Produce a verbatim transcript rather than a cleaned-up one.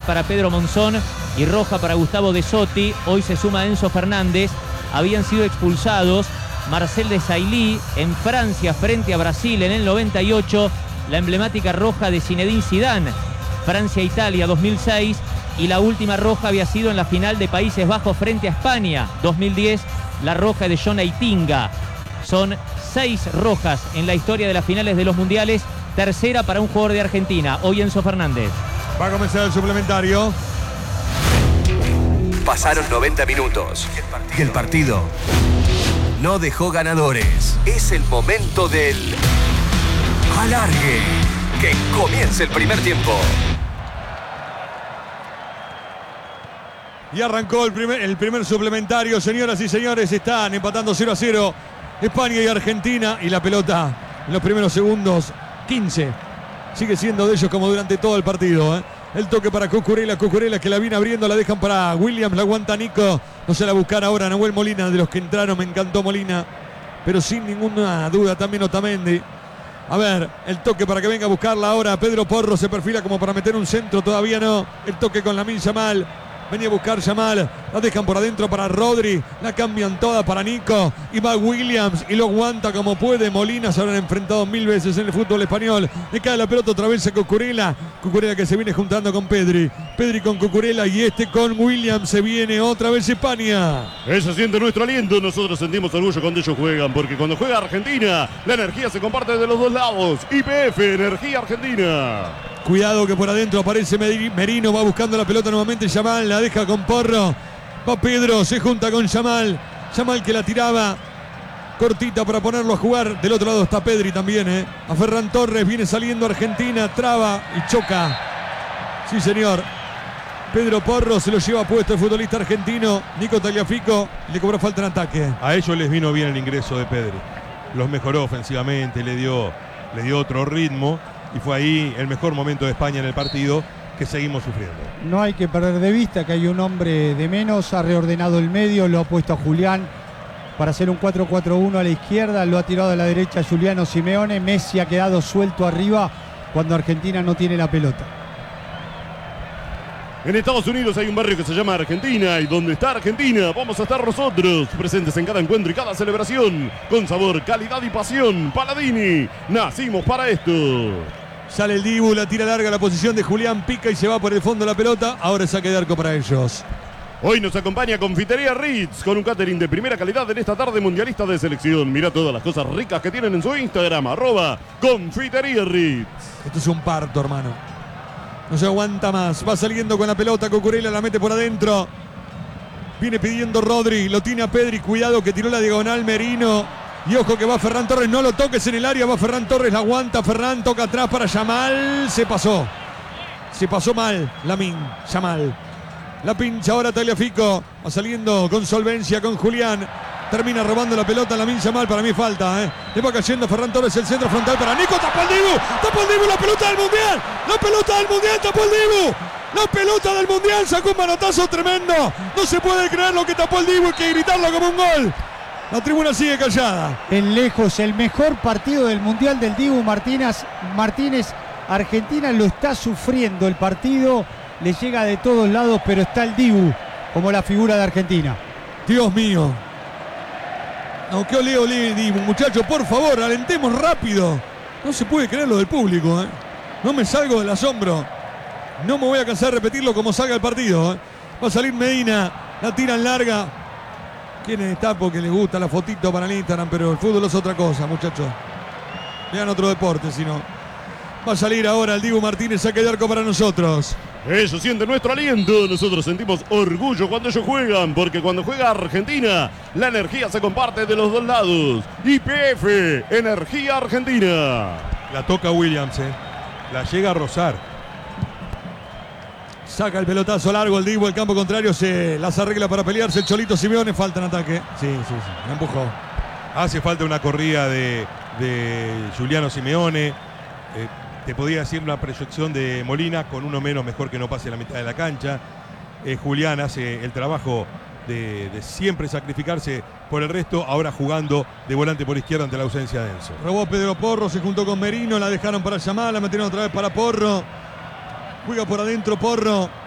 para Pedro Monzón y roja para Gustavo De Sotti. Hoy se suma Enzo Fernández. Habían sido expulsados Marcel Desailly en Francia frente a Brasil en el noventa y ocho. La emblemática roja de Zinedine Zidane, Francia-Italia dos mil seis. Y la última roja había sido en la final de Países Bajos frente a España dos mil diez. La roja de John Aitinga. Son seis rojas en la historia de las finales de los mundiales. Tercera para un jugador de Argentina, hoy Enzo Fernández. Va a comenzar el suplementario. Pasaron noventa minutos y el partido no dejó ganadores. Es el momento del alargue. Que comience el primer tiempo. Y arrancó el primer, el primer suplementario, señoras y señores. Están empatando cero a cero España y Argentina. Y la pelota en los primeros segundos, quince. Sigue siendo de ellos como durante todo el partido, ¿eh? El toque para Cucurella, Cucurella que la viene abriendo, la dejan para Williams, la aguanta Nico. No se la buscar ahora Nahuel Molina, de los que entraron, me encantó Molina. Pero sin ninguna duda también Otamendi. A ver, el toque para que venga a buscarla ahora. Pedro Porro se perfila como para meter un centro, todavía no. El toque con Lamine Yamal. Venía a buscar Yamal, la dejan por adentro para Rodri, la cambian toda para Nico, y va Williams y lo aguanta como puede. Molina se habrán enfrentado mil veces en el fútbol español. Le cae la pelota otra vez a Cucurella, Cucurella que se viene juntando con Pedri, Pedri con Cucurella y este con Williams. Se viene otra vez España. Eso siente nuestro aliento, nosotros sentimos orgullo cuando ellos juegan, porque cuando juega Argentina, la energía se comparte de los dos lados. Y P F, Energía Argentina. Cuidado que por adentro aparece Merino, va buscando la pelota nuevamente Yamal, la deja con Porro. Va Pedro, se junta con Yamal. Yamal que la tiraba cortita para ponerlo a jugar. Del otro lado está Pedri también, ¿eh? A Ferran Torres, viene saliendo Argentina, traba y choca. Sí, señor. Pedro Porro se lo lleva puesto el futbolista argentino. Nico Tagliafico le cobró falta en ataque. A ellos les vino bien el ingreso de Pedri. Los mejoró ofensivamente, le dio, le dio otro ritmo. Y fue ahí el mejor momento de España en el partido, que seguimos sufriendo. No hay que perder de vista que hay un hombre de menos, ha reordenado el medio, lo ha puesto a Julián para hacer un cuatro cuatro uno a la izquierda, lo ha tirado a la derecha Giuliano Simeone. Messi ha quedado suelto arriba cuando Argentina no tiene la pelota. En Estados Unidos hay un barrio que se llama Argentina, y donde está Argentina vamos a estar nosotros, presentes en cada encuentro y cada celebración, con sabor, calidad y pasión. Paladini, nacimos para esto. Sale el Dibu, la tira larga, la posición de Julián, pica y se va por el fondo de la pelota. Ahora es saque de arco para ellos. Hoy nos acompaña Confitería Ritz, con un catering de primera calidad en esta tarde mundialista de selección. Mira todas las cosas ricas que tienen en su Instagram, arroba Confitería Ritz. Esto es un parto, hermano. No se aguanta más. Va saliendo con la pelota. Cucurella la mete por adentro. Viene pidiendo Rodri. Lo tiene a Pedri. Cuidado que tiró la diagonal Merino. Y ojo que va Ferran Torres. No lo toques en el área. Va Ferran Torres. La aguanta Ferran. Toca atrás para Yamal. Se pasó. Se pasó mal. Lamine Yamal. La pincha ahora Tagliafico. Va saliendo con solvencia con Julián. Termina robando la pelota Lamine Yamal. Para mí falta, ¿eh? Le va cayendo Ferran Torres. El centro frontal para Nico. Tapó el Dibu. Tapó el Dibu. La pelota del Mundial. La pelota del Mundial. Tapó el Dibu. La pelota del Mundial. Sacó un manotazo tremendo. No se puede creer lo que tapó el Dibu. Hay que gritarlo como un gol. La tribuna sigue callada. En lejos, el mejor partido del Mundial del Dibu Martínez. Martínez. Argentina lo está sufriendo el partido. Le llega de todos lados, pero está el Dibu como la figura de Argentina. Dios mío. No, que ole, ole, Dibu, muchachos, por favor, alentemos rápido. No se puede creer lo del público, ¿eh? No me salgo del asombro. No me voy a cansar de repetirlo como salga el partido, ¿eh? Va a salir Medina, la tiran larga. ¿Quién está? Porque les gusta la fotito para el Instagram, pero el fútbol es otra cosa, muchachos. Vean otro deporte, si no. Va a salir ahora el Dibu Martínez, saque de arco para nosotros. Eso siente nuestro aliento. Nosotros sentimos orgullo cuando ellos juegan, porque cuando juega Argentina, la energía se comparte de los dos lados. Y P F, Energía Argentina. La toca Williams, ¿eh? La llega a rozar. Saca el pelotazo largo el Dibu, el campo contrario se las arregla para pelearse. El Cholito Simeone, falta en ataque. Sí, sí, sí, la empujó. Hace falta una corrida de, de Giuliano Simeone. Eh, Te podía decir una proyección de Molina, con uno menos mejor que no pase la mitad de la cancha. Eh, Julián hace el trabajo de, de siempre sacrificarse por el resto, ahora jugando de volante por izquierda ante la ausencia de Enzo. Robó Pedro Porro, se juntó con Merino, la dejaron para Yamal, la metieron otra vez para Porro. Juega por adentro Porro.